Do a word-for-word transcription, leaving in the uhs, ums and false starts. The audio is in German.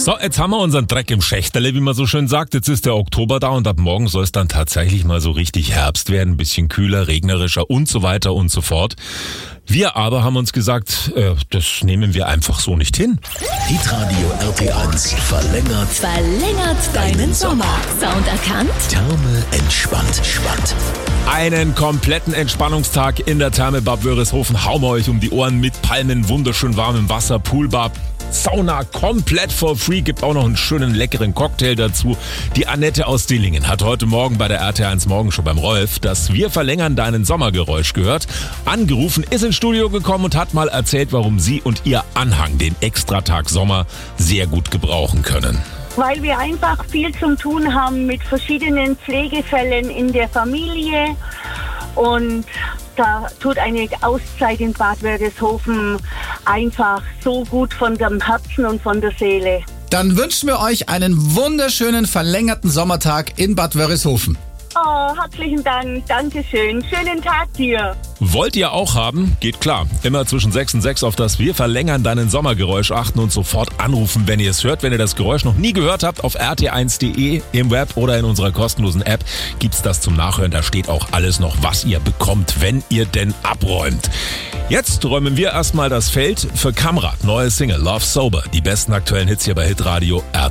So, jetzt haben wir unseren Dreck im Schächterle, wie man so schön sagt. Jetzt ist der Oktober da und ab morgen soll es dann tatsächlich mal so richtig Herbst werden. Ein bisschen kühler, regnerischer und so weiter und so fort. Wir aber haben uns gesagt, äh, das nehmen wir einfach so nicht hin. Hitradio R T eins verlängert Verlängert deinen Sommer. Sound erkannt? Therme entspannt. Spannt. Einen kompletten Entspannungstag in der Therme Bad Wörishofen hauen wir euch um die Ohren mit Palmen, wunderschön warmem Wasser, Poolbar, Sauna komplett for free, gibt auch noch einen schönen leckeren Cocktail dazu. Die Annette aus Dillingen hat heute Morgen bei der R T eins Morgenshow beim Rolf das Wir verlängern deinen Sommergeräusch gehört. Angerufen, ist ins Studio gekommen und hat mal erzählt, warum sie und ihr Anhang den Extratag Sommer sehr gut gebrauchen können. Weil wir einfach viel zum tun haben mit verschiedenen Pflegefällen in der Familie und da tut eine Auszeit in Bad Wörishofen einfach so gut von dem Herzen und von der Seele. Dann wünschen wir euch einen wunderschönen verlängerten Sommertag in Bad Wörishofen. Oh, herzlichen Dank, Dankeschön. Schönen Tag dir. Wollt ihr auch haben? Geht klar. Immer zwischen sechs und sechs auf das Wir verlängern deinen Sommergeräusch achten und sofort anrufen, wenn ihr es hört. Wenn ihr das Geräusch noch nie gehört habt, auf r t eins punkt d e im Web oder in unserer kostenlosen App gibt's das zum Nachhören. Da steht auch alles noch, was ihr bekommt, wenn ihr denn abräumt. Jetzt räumen wir erstmal das Feld für Kamrat. Neue Single Love Sober. Die besten aktuellen Hits hier bei Hitradio R T eins.